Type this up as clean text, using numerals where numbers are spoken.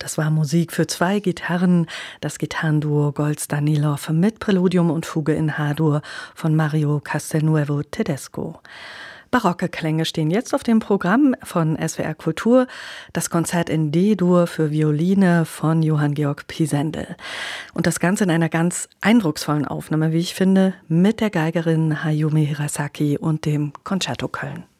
Das war Musik für 2 Gitarren, das Gitarrenduo Golz-Danilov mit Präludium und Fuge in H-Dur von Mario Castelnuovo Tedesco. Barocke Klänge stehen jetzt auf dem Programm von SWR Kultur, das Konzert in D-Dur für Violine von Johann Georg Pisendel. Und das Ganze in einer ganz eindrucksvollen Aufnahme, wie ich finde, mit der Geigerin Hayumi Hirasaki und dem Concerto Köln.